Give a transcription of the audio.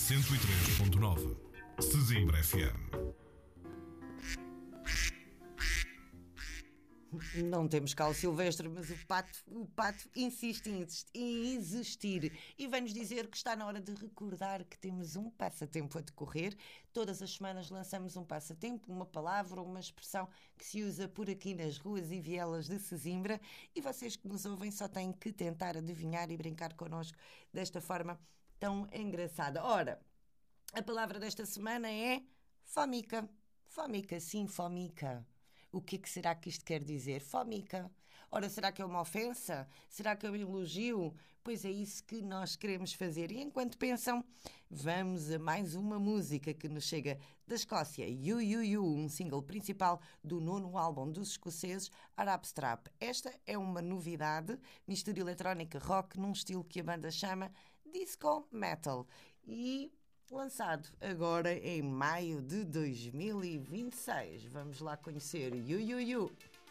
103.9 Sesimbra FM. Não temos cá o Silvestre, mas o pato insiste em existir e vem-nos dizer que está na hora de recordar que temos um passatempo a decorrer. Todas as semanas lançamos um passatempo, uma palavra, uma expressão que se usa por aqui nas ruas e vielas de Sesimbra, e vocês que nos ouvem só têm que tentar adivinhar e brincar connosco desta forma tão engraçada. Ora, a palavra desta semana é fómica. Fómica, sim, fómica. O que será que isto quer dizer? Fómica. Ora, será que é uma ofensa? Será que é um elogio? Pois é isso que nós queremos fazer. E enquanto pensam, vamos a mais uma música que nos chega da Escócia. You, You, You, um single principal do 9º álbum dos escoceses, Arab Strap. Esta é uma novidade, mistura eletrónica rock num estilo que a banda chama Disco Metal. E lançado agora em maio de 2026. Vamos lá conhecer You, You, You.